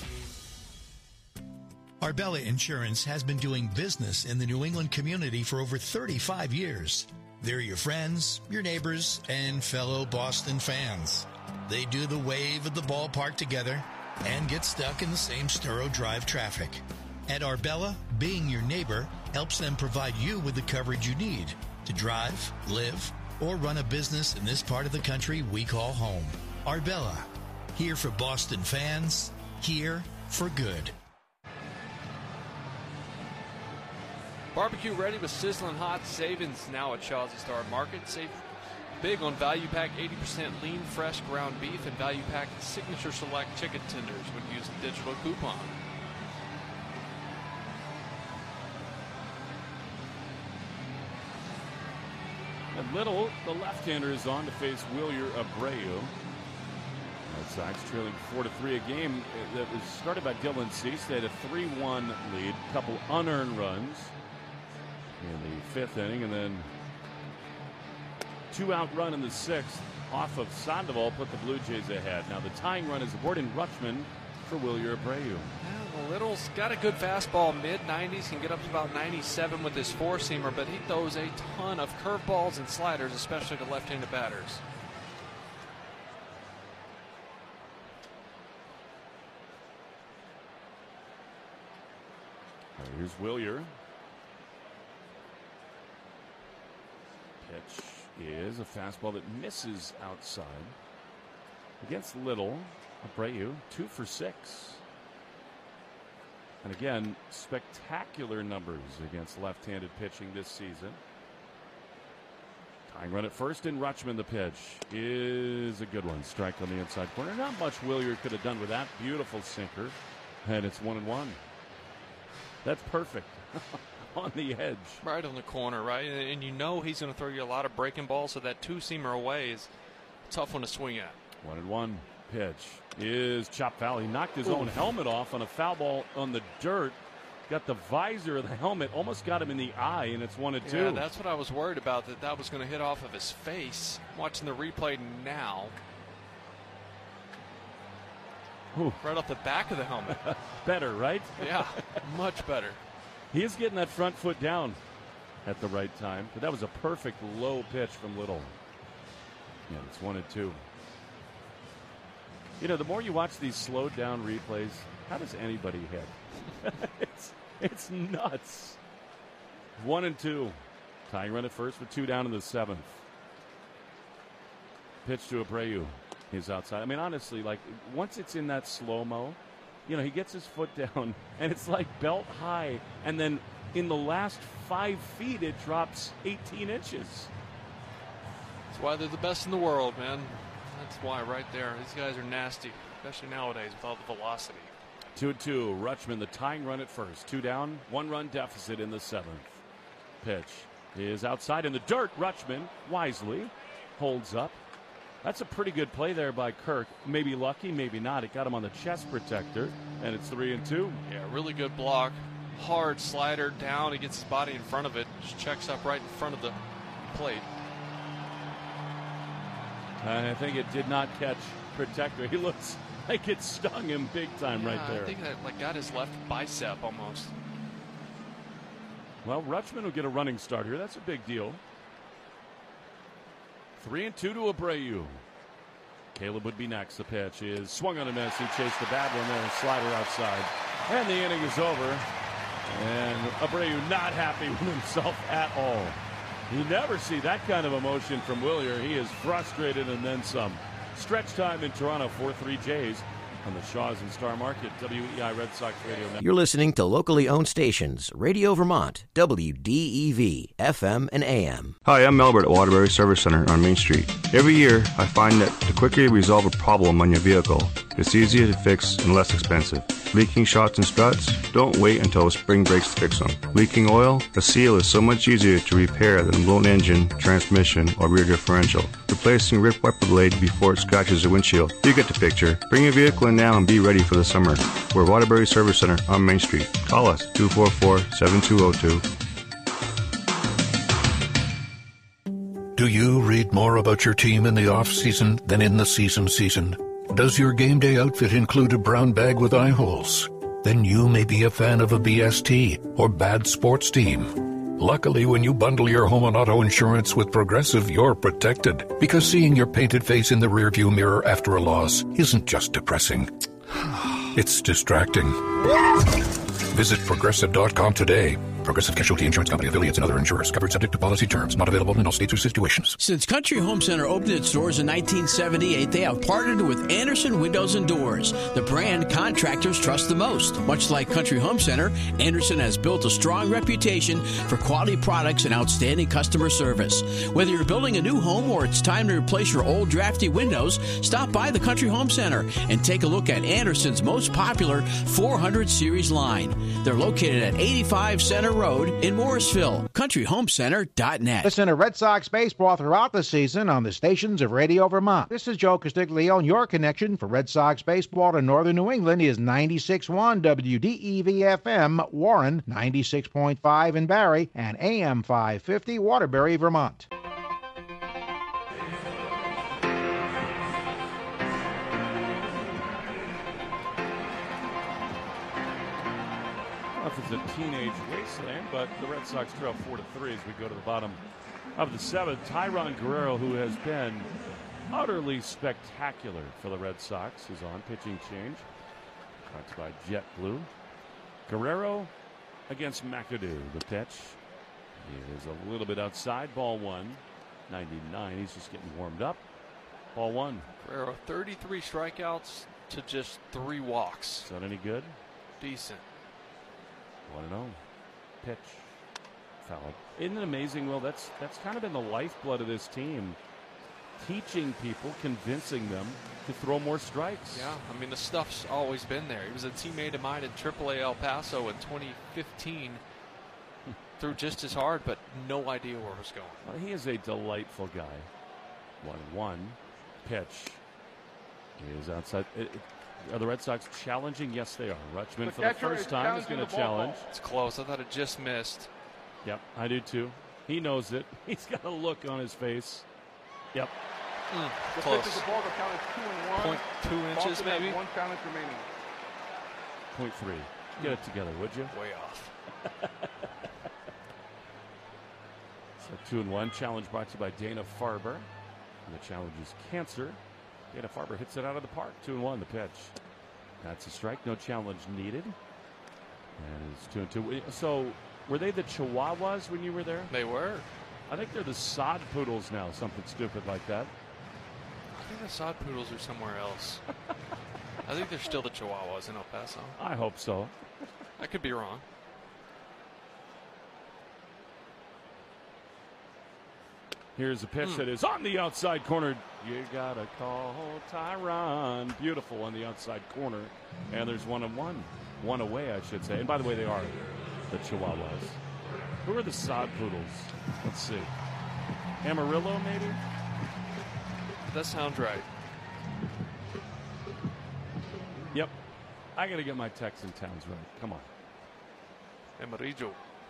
Arbella Insurance has been doing business in the New England community for over 35 years. They're your friends, your neighbors, and fellow Boston fans. They do the wave at the ballpark together and get stuck in the same Sturrow Drive traffic. At Arbella, being your neighbor helps them provide you with the coverage you need to drive, live, or run a business in this part of the country we call home. Arbella, here for Boston fans, here for good. Barbecue ready with sizzling hot savings now at Shaws and Star Market. Save big on Value Pack 80% lean, fresh ground beef and Value Pack Signature Select chicken tenders when using digital coupon. And Little, the left-hander, is on to face Wilyer Abreu. Red Sox trailing 4-3, a game that was started by Dylan Cease. They had a 3-1 lead, a couple unearned runs in the 5th inning, and then 2-out run in the 6th off of Sandoval put the Blue Jays ahead. Now the tying run is aboard in Rutschman for Wilyer Abreu. Yeah, Little's got a good fastball, mid-90s, can get up to about 97 with his four-seamer, but he throws a ton of curveballs and sliders, especially to left-handed batters. Here's Wilyer. Pitch is a fastball that misses outside. Against Little, Abreu, 2 for 6. And again, spectacular numbers against left-handed pitching this season. Tying run at first in Rutschman. The pitch is a good one. Strike on the inside corner. Not much Wilyer could have done with that. Beautiful sinker. And it's 1-1. That's perfect. On the edge. Right on the corner, right? And you know he's going to throw you a lot of breaking balls, so that two-seamer away is a tough one to swing at. 1-1. Pitch is chopped foul. He knocked his own helmet off on a foul ball on the dirt. Got the visor of the helmet, almost got him in the eye, and it's 1-2. Yeah, that's what I was worried about, that was going to hit off of his face. Watching the replay now. Ooh. Right off the back of the helmet. Better, right? Yeah, much better. He is getting that front foot down at the right time, but that was a perfect low pitch from Little. Yeah, it's 1-2. You know, the more you watch these slowed down replays, how does anybody hit? it's nuts. 1-2. Tying run at first with 2 down in the 7th. Pitch to Abreu. He's outside. I mean, honestly, like, once it's in that slow-mo, you know, he gets his foot down, and it's like belt high, and then in the last 5 feet, it drops 18 inches. That's why they're the best in the world, man. That's why right there. These guys are nasty, especially nowadays with all the velocity. 2-2. Rutschman, the tying run at first. 2 down, 1-run deficit in the 7th. Pitch is outside in the dirt. Rutschman wisely holds up. That's a pretty good play there by Kirk. Maybe lucky, maybe not. It got him on the chest protector, and it's 3-2. Yeah, really good block. Hard slider down. He gets his body in front of it. Just checks up right in front of the plate. I think it did not catch protector. He looks like it stung him big time right there. I think that got his left bicep almost. Well, Rutschman will get a running start here. That's a big deal. 3-2 to Abreu. Caleb would be next. The pitch is swung on a miss. He chased the bad one there, a slider outside. And the inning is over. And Abreu not happy with himself at all. You never see that kind of emotion from Willier. He is frustrated and then some. Stretch time in Toronto, 4-3 Jays on the Shaws and Star Market, WEI Red Sox Radio Network. You're listening to locally owned stations, Radio Vermont, WDEV, FM and AM. Hi, I'm Melbert at Waterbury Service Center on Main Street. Every year, I find that the quicker you resolve a problem on your vehicle, it's easier to fix and less expensive. Leaking shocks and struts? Don't wait until spring breaks to fix them. Leaking oil? A seal is so much easier to repair than a blown engine, transmission, or rear differential. Replacing ripped wiper blade before it scratches the windshield. You get the picture. Bring your vehicle in now and be ready for the summer. We're Waterbury Service Center on Main Street. Call us 244-7202. Do you read more about your team in the off-season than in the season? Does your game day outfit include a brown bag with eye holes? Then you may be a fan of a BST or bad sports team. Luckily, when you bundle your home and auto insurance with Progressive, you're protected. Because seeing your painted face in the rearview mirror after a loss isn't just depressing. It's distracting. Visit Progressive.com today. Progressive Casualty Insurance Company, affiliates, and other insurers. Covered subject to policy terms. Not available in all states or situations. Since Country Home Center opened its doors in 1978, they have partnered with Anderson Windows and Doors, the brand contractors trust the most. Much like Country Home Center, Anderson has built a strong reputation for quality products and outstanding customer service. Whether you're building a new home or it's time to replace your old drafty windows, stop by the Country Home Center and take a look at Anderson's most popular 400 series line. They're located at 85 Center Road in Morrisville. CountryHomeCenter.net. Listen to Red Sox baseball throughout the season on the stations of Radio Vermont. This is Joe Castiglione, and your connection for Red Sox baseball to northern New England is 96.1 WDEV-FM Warren, 96.5 in Barrie, and AM 550 Waterbury, Vermont. It's a teenage wasteland, but the Red Sox trail 4-3 as we go to the bottom of the 7th. Tyrone Guerrero, who has been utterly spectacular for the Red Sox, is on pitching change. Brought by JetBlue. Guerrero against McAdoo. The pitch is a little bit outside. Ball 1, 99. He's just getting warmed up. Ball 1. Guerrero, 33 strikeouts to just 3 walks. Is that any good? Decent. 1-0. Pitch. Foul. Isn't it amazing, Will? That's kind of been the lifeblood of this team. Teaching people, convincing them to throw more strikes. Yeah, I mean, the stuff's always been there. He was a teammate of mine at AAA El Paso in 2015. Threw just as hard, but no idea where it was going. Well, he is a delightful guy. 1-1. Pitch is outside. Are the Red Sox challenging? Yes, they are. Rutschman for the first time is going to challenge. It's close. I thought it just missed. Yep, I do too. He knows it. He's got a look on his face. Yep. Close. 0.2 inches, maybe? 1 challenge remaining. 0.3. Get it together, would you? Way off. So 2-1. Challenge brought to you by Dana Farber. And the challenge is cancer. Dana Farber hits it out of the park. 2-1, the pitch. That's a strike. No challenge needed. And it's 2-2. So, were they the Chihuahuas when you were there? They were. I think they're the sod poodles now, something stupid like that. think the Sod Poodles are somewhere else. I think they're still the Chihuahuas in El Paso. I hope so. I could be wrong. Here's a pitch that is on the outside corner. You gotta call Tyron. Beautiful on the outside corner. And there's 1-1. One away, I should say. And by the way, they are the Chihuahuas. Who are the Sod Poodles? Let's see. Amarillo, maybe? That sounds right. Yep. I got to get my Texan towns right. Come on. Amarillo.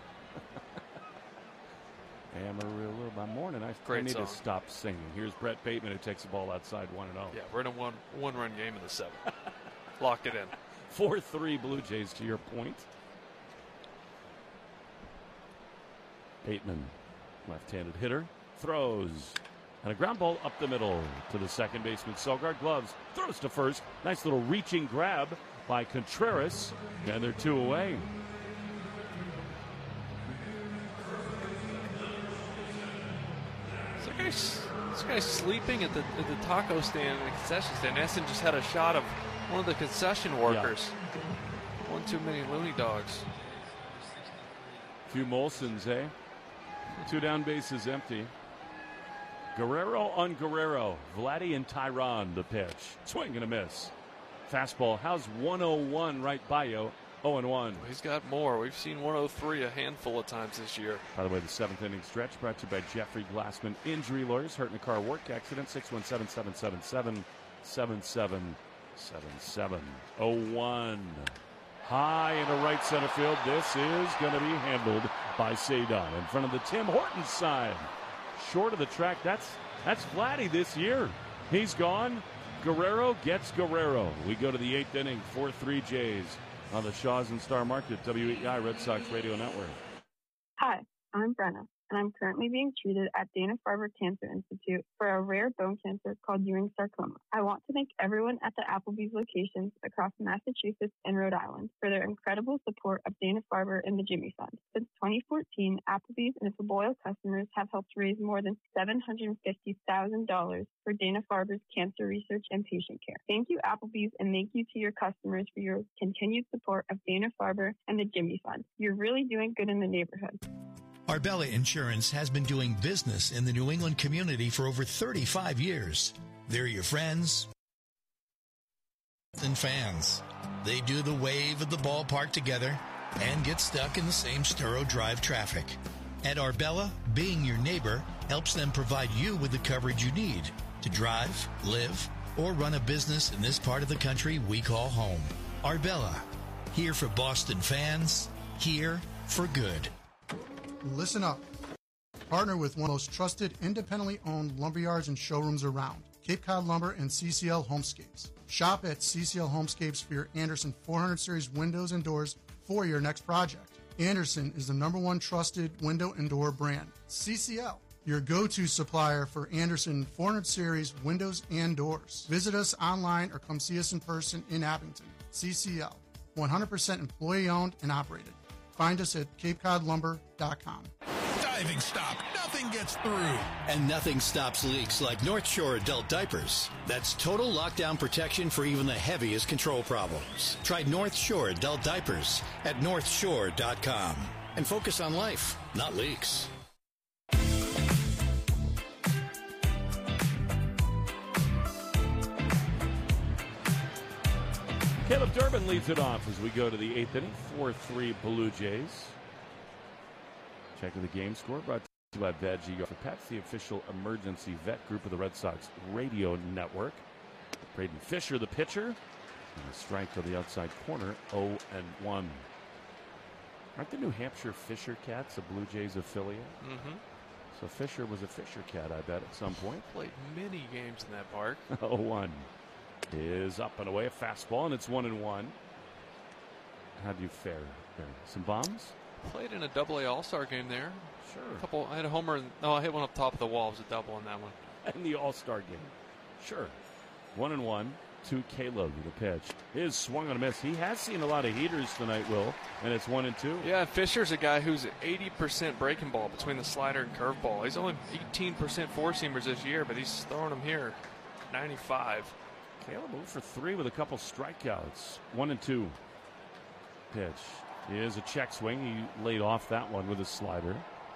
Amarillo by morning. I need to stop singing. Here's Brett Bateman who takes the ball outside 1-0. Yeah, we're in a one-run game in the 7th. Lock it in. 4-3 Blue Jays to your point. Bateman, left-handed hitter, throws. And a ground ball up the middle to the second baseman. Sogard gloves, throws to first. Nice little reaching grab by Contreras. And they're 2 away. This guy's sleeping at the taco stand and the concession stand. Essen just had a shot of one of the concession workers. Yeah. One too many loony dogs. Few Molsons, eh? 2 down, bases empty. Guerrero on Guerrero. Vladdy and Tyron the pitch. Swing and a miss. Fastball. How's 101 right by you? 0-1. He's got more. We've seen 103 a handful of times this year. By the way, the 7th inning stretch brought to you by Jeffrey Glassman Injury Lawyers. Hurt in a car work accident. 617-777-7777. 0-1. High into right center field. This is going to be handled by Cedon in front of the Tim Hortons sign. Short of the track. That's Vladdy this year. He's gone. Guerrero gets Guerrero. We go to the 8th inning. 4-3 Jays on the Shaws and Star Market, WEI Red Sox Radio Network. Hi, I'm Brenna, and I'm currently being treated at Dana-Farber Cancer Institute for a rare bone cancer called Ewing sarcoma. I want to thank everyone at the Applebee's locations across Massachusetts and Rhode Island for their incredible support of Dana-Farber and the Jimmy Fund. Since 2014, Applebee's and its loyal customers have helped raise more than $750,000 for Dana-Farber's cancer research and patient care. Thank you, Applebee's, and thank you to your customers for your continued support of Dana-Farber and the Jimmy Fund. You're really doing good in the neighborhood. Arbella Insurance has been doing business in the New England community for over 35 years. They're your friends and fans. They do the wave at the ballpark together and get stuck in the same Sturo Drive traffic. At Arbella, being your neighbor helps them provide you with the coverage you need to drive, live, or run a business in this part of the country we call home. Arbella, here for Boston fans, here for good. Listen up. Partner with one of the most trusted, independently owned lumberyards and showrooms around, Cape Cod Lumber and CCL Homescapes. Shop at CCL Homescapes for your Anderson 400 Series windows and doors for your next project. Anderson is the #1 trusted window and door brand. CCL, your go-to supplier for Anderson 400 Series windows and doors. Visit us online or come see us in person in Abington. CCL, 100% employee-owned and operated. Find us at CapeCodLumber.com. Diving stop. Nothing gets through. And nothing stops leaks like North Shore adult diapers. That's total lockdown protection for even the heaviest control problems. Try North Shore adult diapers at NorthShore.com. And focus on life, not leaks. Caleb Durbin leads it off as we go to the 8th inning. 4-3 Blue Jays. Checking the game score brought to you by Veggie for Pets, the official emergency vet group of the Red Sox Radio Network. Braden Fisher, the pitcher. And a strike to the outside corner, 0-1. Aren't the New Hampshire Fisher Cats a Blue Jays affiliate? Mm-hmm. So Fisher was a Fisher Cat, I bet, at some point. Played many games in that park. 0-1. Is up and away, a fastball, and it's 1-1. How'd you fare there? Some bombs? Played in a Double-A All-Star game there. Sure. I had a homer. I hit one up top of the wall. It was a double in that one. In the All-Star game. Sure. 1-1 to Caleb. The pitch is swung on a miss. He has seen a lot of heaters tonight, Will, and it's 1-2. Yeah, Fisher's a guy who's 80% breaking ball between the slider and curveball. He's only 18% four-seamers this year, but he's throwing them here. 95. Caleb 0 for 3 with a couple strikeouts. 1-2. Pitch is a check swing. He laid off that one with a slider.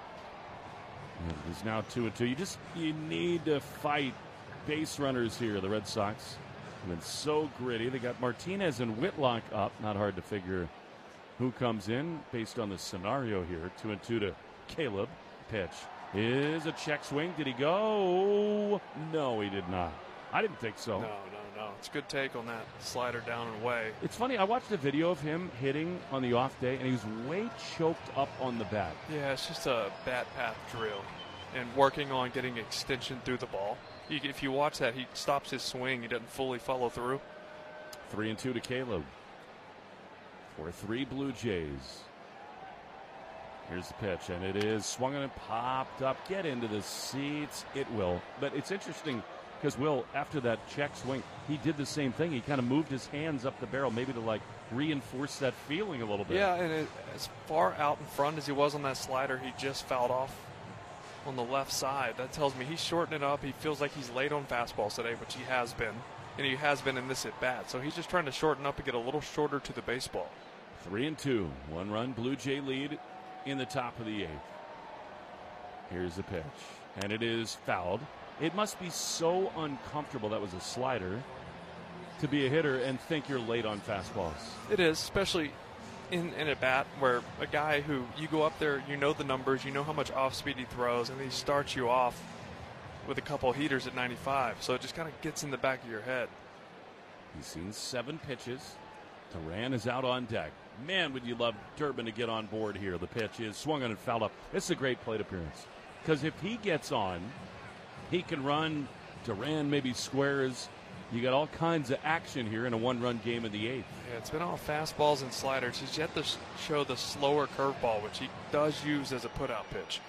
It is now 2-2. You need to fight base runners here. The Red Sox have been so gritty. They got Martinez and Whitlock up. Not hard to figure who comes in based on the scenario here. 2-2 to Caleb. Pitch is a check swing. Did he go? No, he did not. I didn't think so. No. It's a good take on that slider down and away. It's funny. I watched a video of him hitting on the off day, and he was way choked up on the bat. Yeah, it's just a bat path drill and working on getting extension through the ball. If you watch that, he stops his swing. He doesn't fully follow through. 3-2 to Caleb. 4-3 Blue Jays. Here's the pitch, and it is swung and popped up. Get into the seats. It will. But it's interesting because, Will, after that check swing, he did the same thing. He kind of moved his hands up the barrel, maybe to, reinforce that feeling a little bit. Yeah, and as far out in front as he was on that slider, he just fouled off on the left side. That tells me he's shortening it up. He feels like he's late on fastballs today, which he has been. And he has been in this at-bat. So he's just trying to shorten up and get a little shorter to the baseball. 3-2. 1-run Blue Jay lead in the top of the 8th. Here's the pitch. And it is fouled. It must be so uncomfortable, that was a slider, to be a hitter and think you're late on fastballs. It is, especially in a bat where a guy who you go up there, you know the numbers, you know how much off speed he throws, and he starts you off with a couple heaters at 95. So it just kind of gets in the back of your head. He's seen 7 pitches. Duran is out on deck. Man, would you love Durbin to get on board here. The pitch is swung on and fouled up. This is a great plate appearance. Because if he gets on, he can run. Duran maybe squares. You got all kinds of action here in a 1-run game in the 8th. Yeah, it's been all fastballs and sliders. He's yet to show the slower curveball, which he does use as a put-out pitch.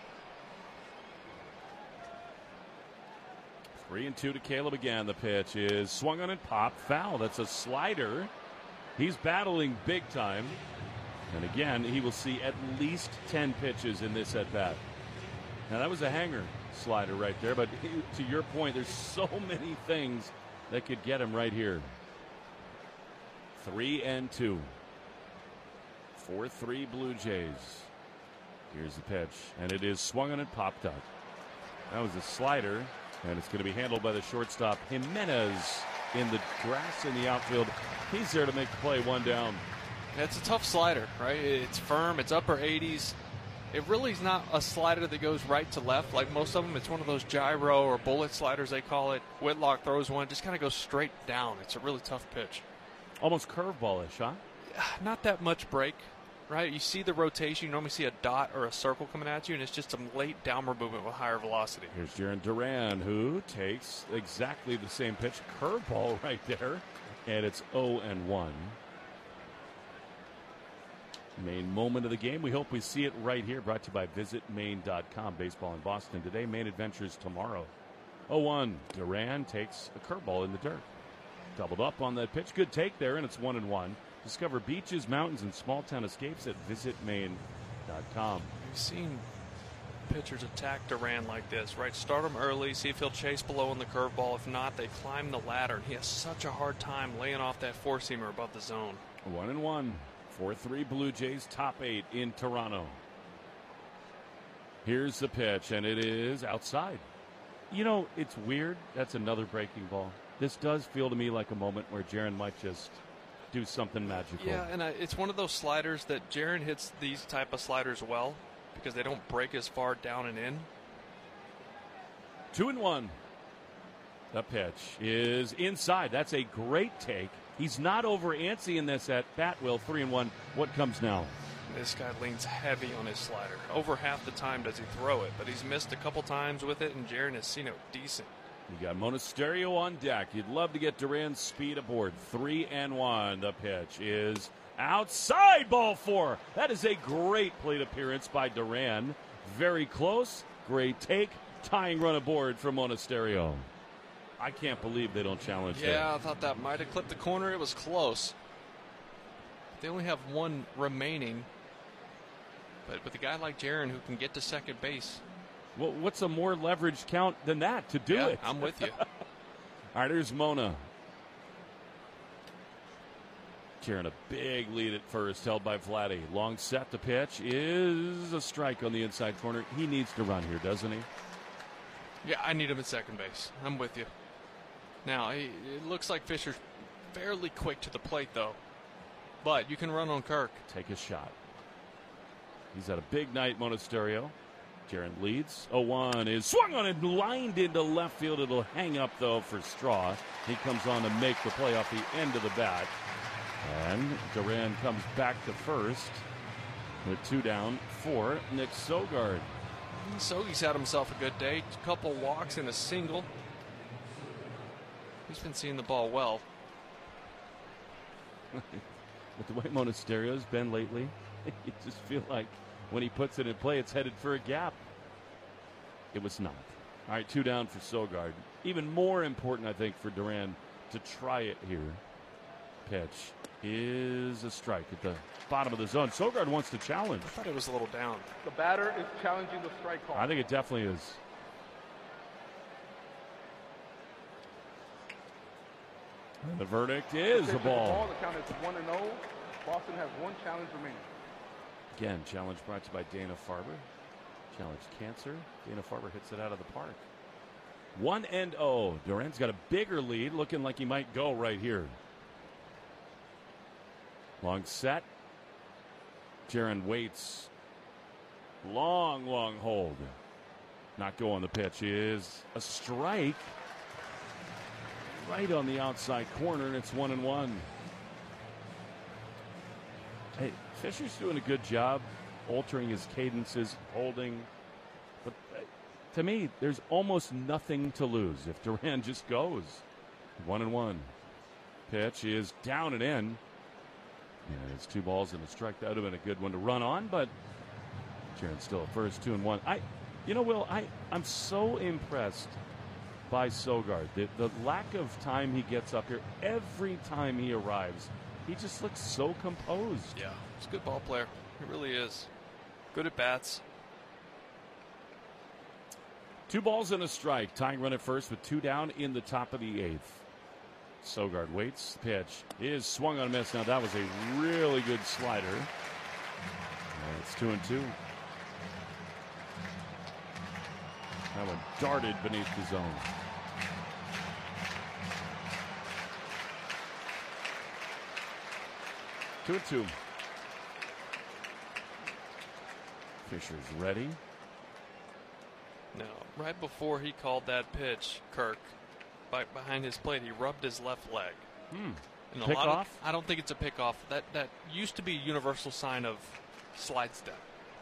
3-2 to Caleb again. The pitch is swung on and popped. Foul. That's a slider. He's battling big time. And again, he will see at least 10 pitches in this at-bat. Now, that was a hanger slider right there. But to your point, there's so many things that could get him right here. 3-2. 4-3 Blue Jays. Here's the pitch. And it is swung on and popped up. That was a slider. And it's going to be handled by the shortstop, Jimenez, in the grass in the outfield. He's there to make the play, 1 down. It's a tough slider, right? It's firm. It's upper 80s. It really is not a slider that goes right to left like most of them. It's one of those gyro or bullet sliders, they call it. Whitlock throws one. It just kind of goes straight down. It's a really tough pitch. Almost curveball-ish, huh? Not that much break, right? You see the rotation. You normally see a dot or a circle coming at you, and it's just some late downward movement with higher velocity. Here's Jarren Duran, who takes exactly the same pitch. Curveball right there. And it's 0-1. Main moment of the game. We hope we see it right here. Brought to you by VisitMaine.com. Baseball in Boston today. Main adventures tomorrow. 0-1. Duran takes a curveball in the dirt. Doubled up on that pitch. Good take there, and it's 1-1. Discover beaches, mountains, and small town escapes at VisitMaine.com. We've seen pitchers attack Duran like this, right? Start him early, see if he'll chase below on the curveball. If not, they climb the ladder, and he has such a hard time laying off that four-seamer above the zone. 1-1. 4-3 Blue Jays, top 8 in Toronto. Here's the pitch, and it is outside. You know, it's weird. That's another breaking ball. This does feel to me like a moment where Jarren might just do something magical. Yeah, and it's one of those sliders that Jarren hits these type of sliders well because they don't break as far down and in. 2-1. The pitch is inside. That's a great take. He's not over antsy in this at bat. Will 3-1. What comes now? This guy leans heavy on his slider. Over half the time does he throw it, but he's missed a couple times with it, and Jarren has seen it decent. You got Monasterio on deck. You'd love to get Duran's speed aboard. 3-1. The pitch is outside, ball 4. That is a great plate appearance by Duran. Very close. Great take. Tying run aboard for Monasterio. I can't believe they don't challenge that. Yeah, I thought that might have clipped the corner. It was close. They only have one remaining. But with a guy like Jarren who can get to second base. Well, what's a more leveraged count than that to do it? I'm with you. All right, here's Mona. Jaron, a big lead at first, held by Vladdy. Long set, the pitch is a strike on the inside corner. He needs to run here, doesn't he? Yeah, I need him at second base. I'm with you. Now, it looks like Fisher's fairly quick to the plate, though. But you can run on Kirk. Take a shot. He's had a big night, Monasterio. Jaron leads. 0-1 is swung on and lined into left field. It'll hang up, though, for Straw. He comes on to make the play off the end of the bat. And Duran comes back to first with 2 down for Nick Sogard. Sogi's had himself a good day. A couple walks and a single. He's been seeing the ball well. With the way Monasterio's been lately, you just feel like when he puts it in play, it's headed for a gap. It was not. All right, 2 down for Sogard. Even more important, I think, for Duran to try it here. Pitch is a strike at the bottom of the zone. Sogard wants to challenge. I thought it was a little down. The batter is challenging the strike call. I think it definitely is. And the verdict is a ball. The count is 1-0. Boston has 1 challenge remaining. Again, challenge brought to you by Dana-Farber. Challenge cancer. Dana-Farber hits it out of the park. 1-0. Duran's got a bigger lead, looking like he might go right here. Long set. Jaron waits. Long hold. Not going. The pitch is a strike. Right on the outside corner, and it's 1-1. Hey, Fisher's doing a good job altering his cadences, holding. But to me, there's almost nothing to lose if Duran just goes. 1-1. Pitch is down and in. Yeah, it's 2 balls and a strike. That would have been a good one to run on, but Jaron's still at first, 2-1. Will, I'm so impressed by Sogard. The lack of time he gets up here, every time he arrives, he just looks so composed. Yeah, he's a good ball player. He really is. Good at bats. 2 balls and a strike. Tying run at first with 2 down in the top of the 8th. Sogard waits. Pitch is swung on a miss. Now that was a really good slider. And it's 2-2. That one darted beneath the zone. Two and 2. Fisher's ready. Now, right before he called that pitch, Kirk, behind his plate, he rubbed his left leg. And Pick off? I don't think it's a pick off. That used to be a universal sign of slide step.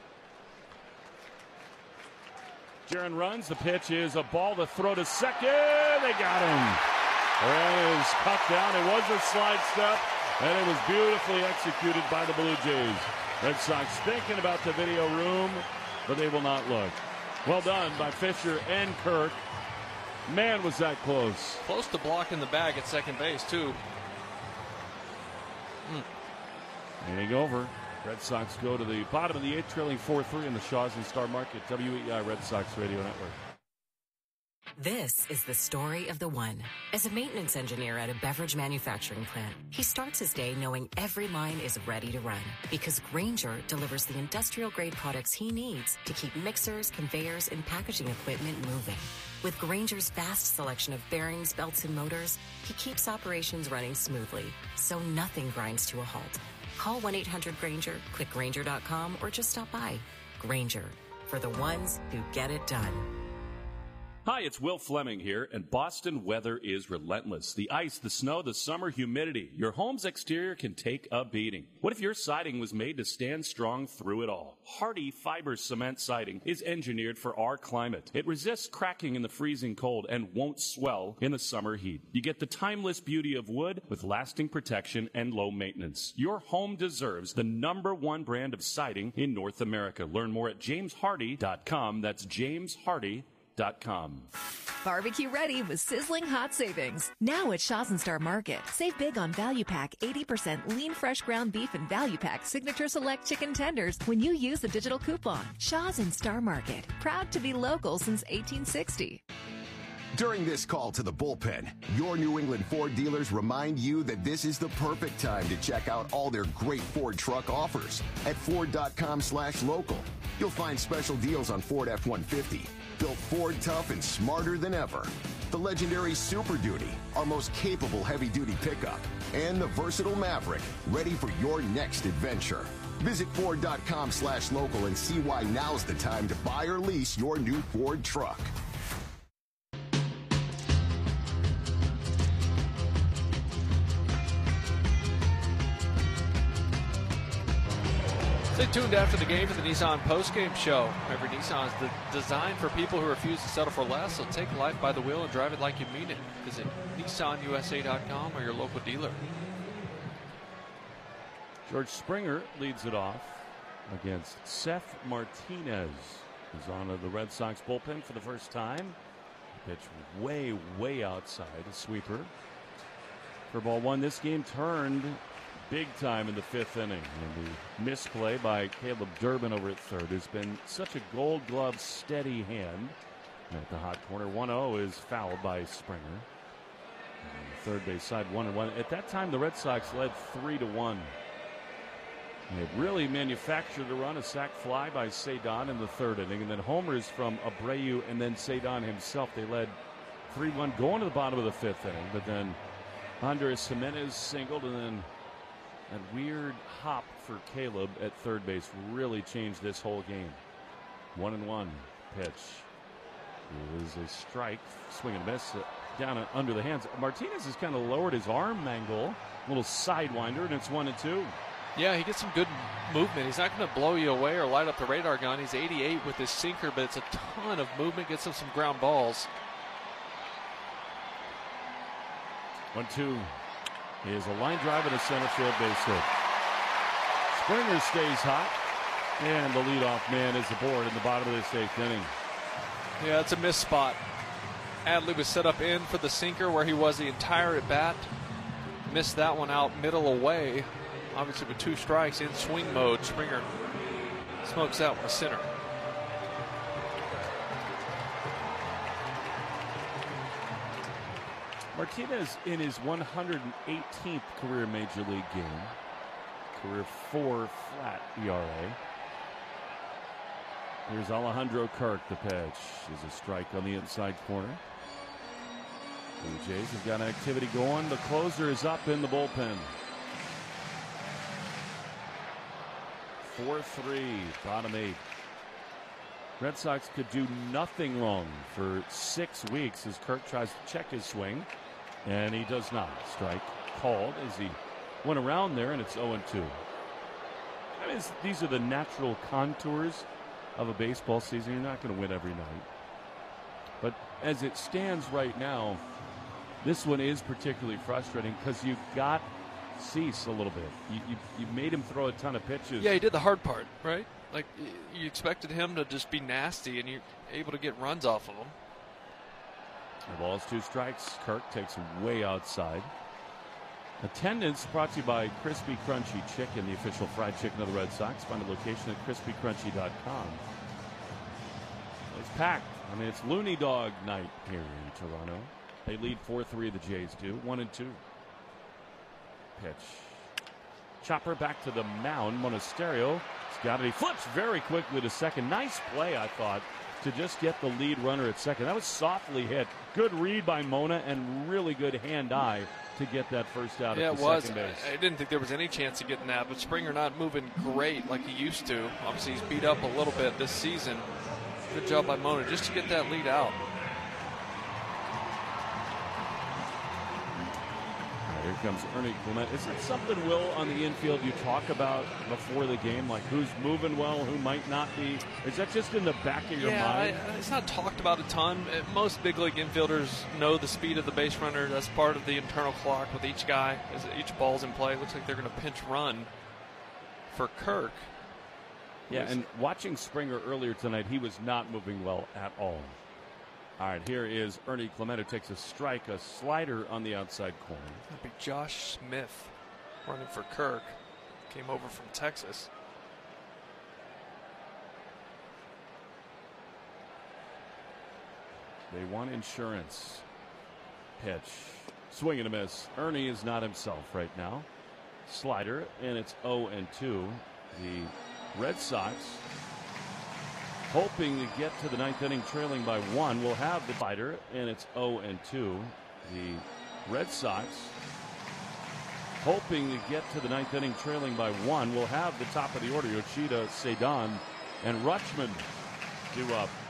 Jaron runs. The pitch is a ball to throw to second. They got him. And it was cut down. It was a slide step, and it was beautifully executed by the Blue Jays. Red Sox thinking about the video room, but they will not look. Well done by Fisher and Kirk. Man, was that close. Close to blocking the bag at second base, too. Inning over. Red Sox go to the bottom of the 8th, trailing 4-3 in the Shaws and Star Market. WEI Red Sox Radio Network. This is the story of the one. As a maintenance engineer at a beverage manufacturing plant, he starts his day knowing every line is ready to run because Grainger delivers the industrial-grade products he needs to keep mixers, conveyors, and packaging equipment moving. With Grainger's vast selection of bearings, belts, and motors, he keeps operations running smoothly, so nothing grinds to a halt. Call 1-800-GRAINGER, click Grainger.com, or just stop by. Grainger, for the ones who get it done. Hi, it's Will Fleming here, and Boston weather is relentless. The ice, the snow, the summer humidity. Your home's exterior can take a beating. What if your siding was made to stand strong through it all? Hardy Fiber Cement Siding is engineered for our climate. It resists cracking in the freezing cold and won't swell in the summer heat. You get the timeless beauty of wood with lasting protection and low maintenance. Your home deserves the #1 brand of siding in North America. Learn more at jameshardy.com. That's jameshardy.com. Barbecue ready with sizzling hot savings. Now at Shaws and Star Market. Save big on Value Pack 80% lean fresh ground beef and Value Pack Signature Select chicken tenders when you use the digital coupon. Shaws and Star Market. Proud to be local since 1860. During this call to the bullpen, your New England Ford dealers remind you that this is the perfect time to check out all their great Ford truck offers at Ford.com/local. You'll find special deals on Ford F-150, built Ford tough and smarter than ever. The legendary Super Duty, our most capable heavy-duty pickup, and the versatile Maverick, ready for your next adventure. Visit Ford.com/local and see why now's the time to buy or lease your new Ford truck. Stay tuned after the game for the Nissan postgame show. Remember, Nissan is designed for people who refuse to settle for less, so take life by the wheel and drive it like you mean it. Visit NissanUSA.com or your local dealer. George Springer leads it off against Seth Martinez, who's on the Red Sox bullpen for the first time. Pitch way, way outside, a sweeper. For ball one, this game turned big time in the fifth inning. And the misplay by Caleb Durbin over at third has been such a Gold Glove steady hand. And at the hot corner, 1-0 is fouled by Springer. And the third base side, 1-1. At that time, the Red Sox led 3-1. They really manufactured a run, a sac fly by Cedon in the third inning, and then homers from Abreu and then Cedon himself. They led 3-1 going to the bottom of the fifth inning, but then Andres Jimenez singled, and then that weird hop for Caleb at third base really changed this whole game. 1-1 pitch. It was a strike, swing and miss, down under the hands. Martinez has kind of lowered his arm angle, a little sidewinder, and it's 1-2. Yeah, he gets some good movement. He's not going to blow you away or light up the radar gun. He's 88 with his sinker, but it's a ton of movement. Gets him some ground balls. 1-2 is a line drive and a center field base hit. Springer stays hot, and the leadoff man is aboard in the bottom of this eighth inning. Yeah, it's a missed spot. Adley was set up in for the sinker where he was the entire at bat. Missed that one out middle away. Obviously with two strikes in swing mode, Springer smokes that one to center. Martinez in his 118th career Major League game. Career 4 flat ERA. Here's Alejandro Kirk. The pitch is a strike on the inside corner. Blue Jays have got activity going. The closer is up in the bullpen. 4-3, bottom 8. Red Sox could do nothing wrong for 6 weeks as Kirk tries to check his swing, and he does not. Strike called as he went around there, and it's 0-2. I mean, these are the natural contours of a baseball season. You're not going to win every night. But as it stands right now, this one is particularly frustrating because you've got Cease a little bit. You made him throw a ton of pitches. Yeah, he did the hard part, right? Like, you expected him to just be nasty, and you're able to get runs off of him. The ball's 2 strikes. Kirk takes him way outside. Attendance brought to you by Crispy Crunchy Chicken, the official fried chicken of the Red Sox. Find a location at crispycrunchy.com. It's packed. I mean, it's Looney Dog night here in Toronto. They lead 4-3, the Jays do. 1-2. Pitch. Chopper back to the mound. Monasterio. He's got it. He flips very quickly to second. Nice play, I thought, to just get the lead runner at second. That was softly hit. Good read by Mona and really good hand-eye to get that first out at the second base. I didn't think there was any chance of getting that, but Springer not moving great like he used to. Obviously, he's beat up a little bit this season. Good job by Mona just to get that lead out. Here comes Ernie Clement. Is it something, Will, on the infield you talk about before the game, like who's moving well, who might not be? Is that just in the back of your mind? It's not talked about a ton. Most big league infielders know the speed of the base runner. That's part of the internal clock with each guy. As each ball's in play, it looks like they're going to pinch run for Kirk. Yeah, and watching Springer earlier tonight, he was not moving well at all. All right, here is Ernie Clement, who takes a strike, a slider on the outside corner. That'd be Josh Smith running for Kirk. Came over from Texas. They want insurance. Pitch. Swing and a miss. Ernie is not himself right now. Slider, and it's 0-2. The Red Sox, hoping to get to the ninth inning trailing by 1, will have the slider, and it's 0-2. The Red Sox, hoping to get to the ninth inning trailing by 1, will have the top of the order. Yoshida, Cedon, and Rutschman due up.